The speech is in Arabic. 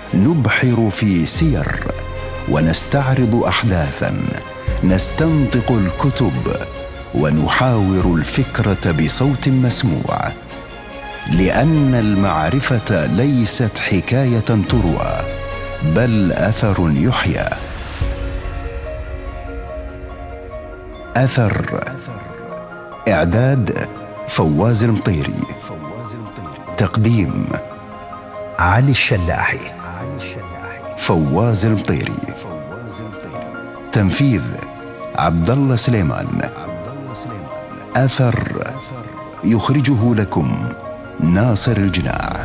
نبحر في سير ونستعرض أحداثا، نستنطق الكتب ونحاور الفكرة بصوت مسموع، لأن المعرفة ليست حكاية تروى بل أثر يحيى. أثر، إعداد فواز المطيري، تقديم علي الشلاحي، فواز المطيري، تنفيذ عبد الله سليمان. أثر يخرجه لكم ناصر الجناح.